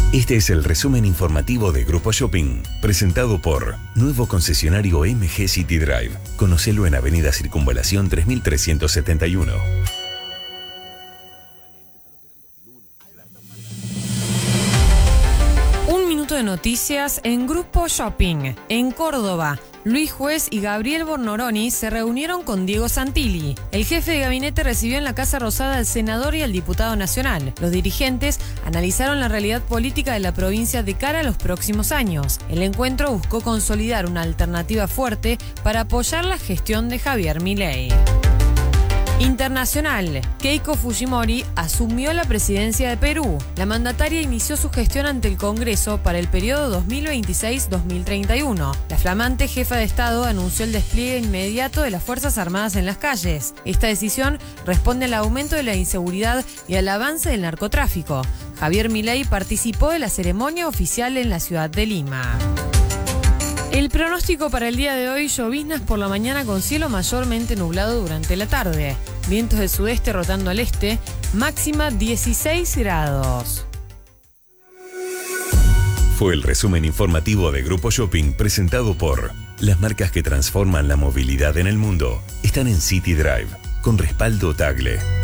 Este es el resumen informativo de Grupo Shopping, presentado por Nuevo Concesionario MG City Drive. Conocelo en Avenida Circunvalación 3371. Un minuto de noticias en Grupo Shopping. En Córdoba, Luis Juez y Gabriel Bornoroni se reunieron con Diego Santilli. El jefe de gabinete recibió en la Casa Rosada al senador y al diputado nacional. Los dirigentes analizaron la realidad política de la provincia de cara a los próximos años. El encuentro buscó consolidar una alternativa fuerte para apoyar la gestión de Javier Milei. Internacional. Keiko Fujimori asumió la presidencia de Perú. La mandataria inició su gestión ante el Congreso para el periodo 2026-2031. La flamante jefa de Estado anunció el despliegue inmediato de las Fuerzas Armadas en las calles. Esta decisión responde al aumento de la inseguridad y al avance del narcotráfico. Javier Milei participó de la ceremonia oficial en la ciudad de Lima. El pronóstico para el día de hoy: lloviznas por la mañana con cielo mayormente nublado durante la tarde. Vientos del sudeste rotando al este, máxima 16 grados. Fue el resumen informativo de Grupo Shopping presentado por las marcas que transforman la movilidad en el mundo. Están en City Drive, con respaldo Tagle.